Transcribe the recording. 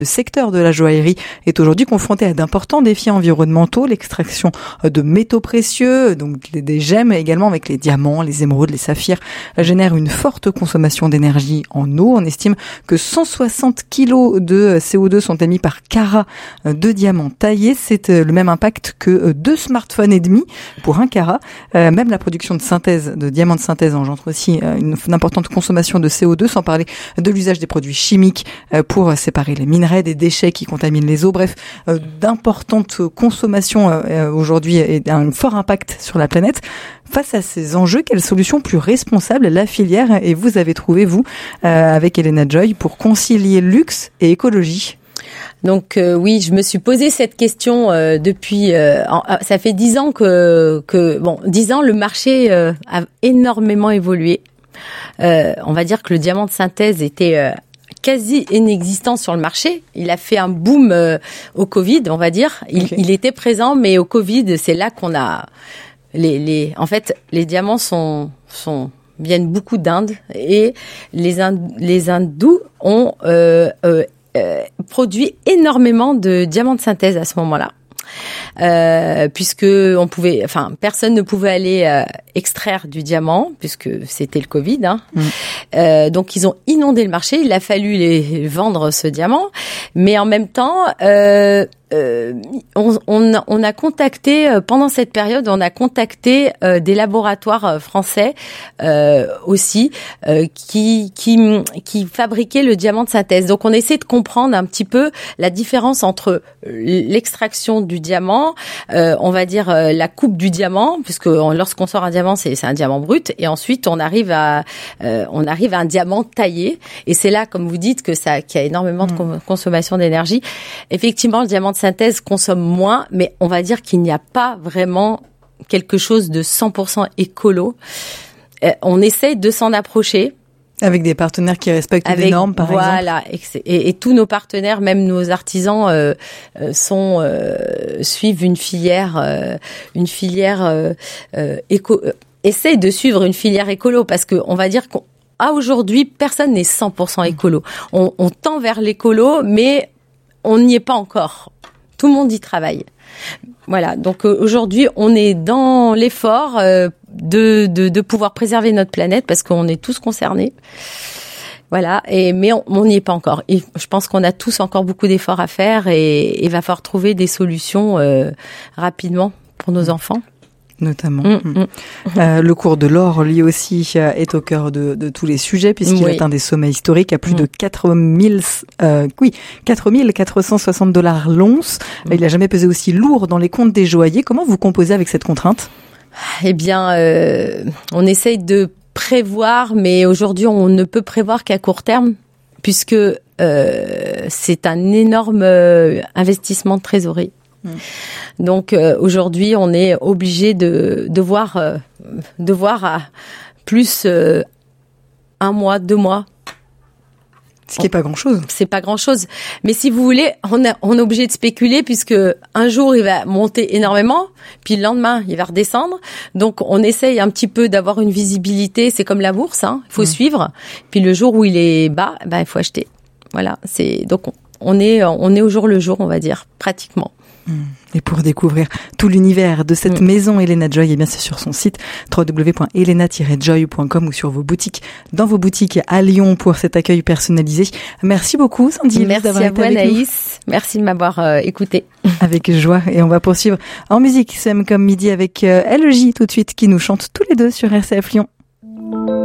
Le secteur de la joaillerie est aujourd'hui confronté à d'importants défis environnementaux, l'extraction de métaux précieux, donc des gemmes également avec les diamants, les émeraudes, les saphirs, génère une forte consommation d'énergie en eau. On estime que 160 kilos de CO2 sont émis par carat de diamants taillés. C'est le même impact que 2 smartphones et demi pour un carat. Même la production de diamants de synthèse engendre aussi une importante consommation de CO2, sans parler de l'usage des produits chimiques pour séparer les minerais des déchets qui contaminent les eaux. Bref, d'importantes consommations aujourd'hui et un fort impact sur la planète. Face à ces enjeux, quelle solution plus responsable la filière et vous avez trouvé, vous, avec Elena Joy, pour concilier luxe et écologie? Donc oui, je me suis posé cette question depuis. Ça fait 10 ans 10 ans, le marché a énormément évolué. On va dire que le diamant de synthèse était quasi inexistant sur le marché. Il a fait un boom au Covid, on va dire. Il était présent, mais au Covid, c'est là qu'on a en fait, les diamants viennent beaucoup d'Inde et les hindous ont produit énormément de diamants de synthèse à ce moment-là. Puisque personne ne pouvait aller extraire du diamant puisque c'était le Covid. Donc ils ont inondé le marché. Il a fallu les vendre ce diamant, mais en même temps, on a contacté pendant cette période, des laboratoires français aussi qui fabriquaient le diamant de synthèse. Donc on essaie de comprendre un petit peu la différence entre l'extraction du diamant, on va dire la coupe du diamant, puisque lorsqu'on sort un diamant, c'est un diamant brut, et ensuite on arrive à un diamant taillé, et c'est là, comme vous dites, qu'il y a énormément de consommation d'énergie. Effectivement, le diamant de synthèse consomme moins, mais on va dire qu'il n'y a pas vraiment quelque chose de 100% écolo. On essaye de s'en approcher. Avec des partenaires qui respectent des normes, par exemple. Voilà, et tous nos partenaires, même nos artisans, suivent une filière éco. Essayent de suivre une filière écolo, parce que on va dire qu'aujourd'hui, personne n'est 100% écolo. On tend vers l'écolo, mais on n'y est pas encore. Tout le monde y travaille. Voilà. Donc aujourd'hui, on est dans l'effort de pouvoir préserver notre planète, parce qu'on est tous concernés. Voilà. Mais on n'y est pas encore. Et je pense qu'on a tous encore beaucoup d'efforts à faire, et il va falloir trouver des solutions rapidement pour nos enfants. Notamment. Le cours de l'or, lui aussi, est au cœur de tous les sujets, puisqu'il atteint des sommets historiques à plus de 4,460 $ l'once. Il n'a jamais pesé aussi lourd dans les comptes des joailliers. Comment vous composez avec cette contrainte? Eh bien, on essaye de prévoir, mais aujourd'hui, on ne peut prévoir qu'à court terme, puisque c'est un énorme investissement de trésorerie. Donc aujourd'hui, on est obligé de voir à plus 1 mois, 2 mois. Ce qui est pas grand-chose. C'est pas grand-chose. Mais si vous voulez, on est obligé de spéculer, puisque un jour il va monter énormément, puis le lendemain il va redescendre. Donc on essaye un petit peu d'avoir une visibilité. C'est comme la bourse, il faut suivre. Puis le jour où il est bas, il faut acheter. Voilà. Donc on est au jour le jour, on va dire, pratiquement. Et pour découvrir tout l'univers de cette maison Elena Joy, c'est sur son site www.elena-joy.com ou dans vos boutiques à Lyon pour cet accueil personnalisé. Merci beaucoup, Sandy. Merci à vous, Anaïs. Merci de m'avoir écouté. Avec joie. Et on va poursuivre en musique, comme midi, avec LJ tout de suite, qui nous chante tous les deux sur RCF Lyon.